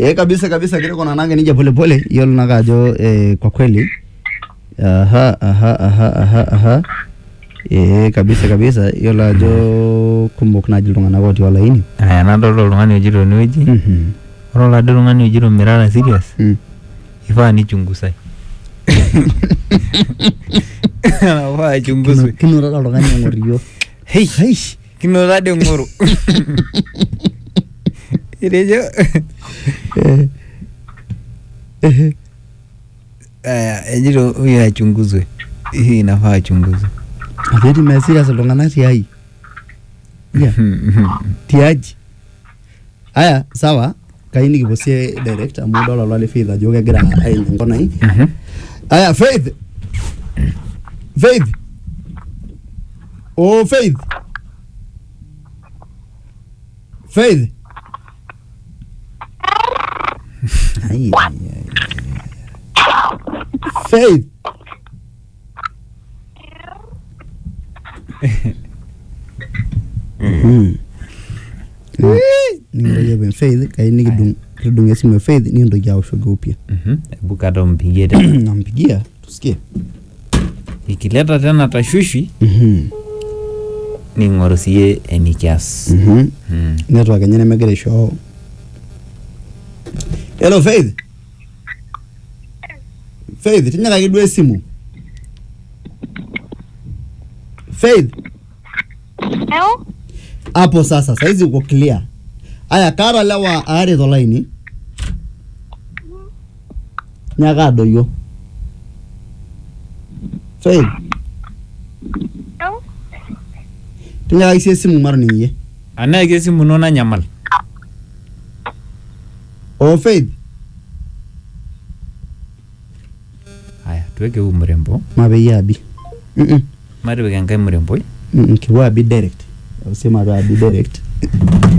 Kabisa kile kuna nange nija pole pole yolo nakajo kwa kweli. Aha. Kabisa yolo ajo kumok na jilungana woti wala ini. Aya nadolo lungani ujiro nuji. Oro la lungani ujiro mirara serious. Ifa ni chungusai. Wa chunguswe. Kinura la lungani ngoriyo. Hey. Kinura de ngoro. Irejo. Ejiro huyo achunguzwe. Hii inafaa achunguzwe. Afeti mesira salongana tiai. Yeah. Tiaji. Aya, sawa. Kaini kibosie direct amudo la lwale Faith ajoge gira ai ngona hii. Aya, Faith. Oh, Faith. Ai. Faith. Ningoje ben Faith kaini kidung esimu Faith ni ndo jao shoga upya. Bukado mpigie tena. Nampigia tusikie. Ikileta tena tashwishi. Ningorosie enikias. Network nyene megere show. Hello Faith. Tinyaka kidwa esimu. Faith. Hello? Hapo sasa saizi uko clear. Aya kara lawa are to line. Nyaka doyo. Faith. Hello? Tinyaka isi esimu maro niye. Ana ke simu nona nyamal. Oh Faith. Aya tuweke mrembo. Mabeyabi. Mari weke ngai mrembo. Kiwa bi direct. Usema ba bi direct.